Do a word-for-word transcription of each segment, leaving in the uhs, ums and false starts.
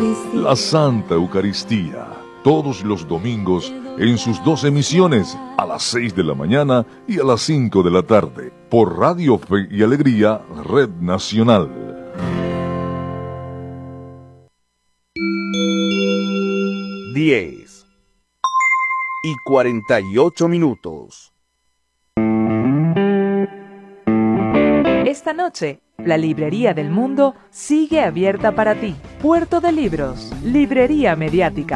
La Santa Eucaristía, todos los domingos en sus dos emisiones, a las seis de la mañana y a las cinco de la tarde, por Radio Fe y Alegría, Red Nacional. diez y cuarenta y ocho minutos. Esta noche, la Librería del Mundo sigue abierta para ti. Puerto de Libros, Librería Mediática.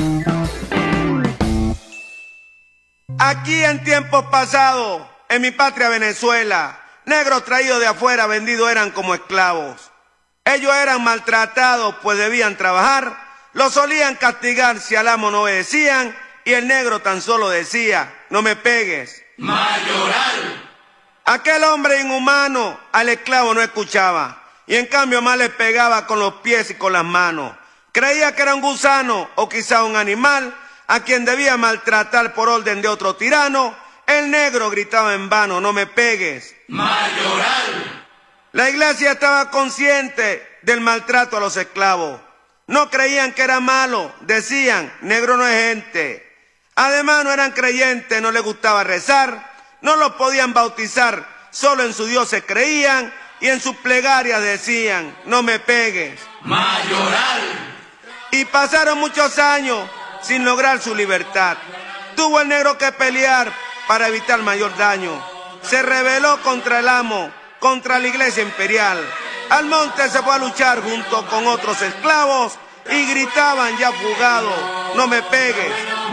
Aquí en tiempos pasados, en mi patria Venezuela, negros traídos de afuera vendidos eran como esclavos. Ellos eran maltratados pues debían trabajar, los solían castigar si al amo no obedecían y el negro tan solo decía, no me pegues. Mayoral. Aquel hombre inhumano al esclavo no escuchaba y en cambio más le pegaba con los pies y con las manos. Creía que era un gusano o quizá un animal a quien debía maltratar por orden de otro tirano. El negro gritaba en vano, no me pegues. Mayoral. La iglesia estaba consciente del maltrato a los esclavos. No creían que era malo, decían, negro no es gente. Además no eran creyentes, no les gustaba rezar. No los podían bautizar, solo en su Dios se creían y en sus plegarias decían, no me pegues. Mayoral. Y pasaron muchos años sin lograr su libertad. Tuvo el negro que pelear para evitar mayor daño. Se rebeló contra el amo, contra la iglesia imperial. Al monte se fue a luchar junto con otros esclavos y gritaban ya fugados, no me pegues.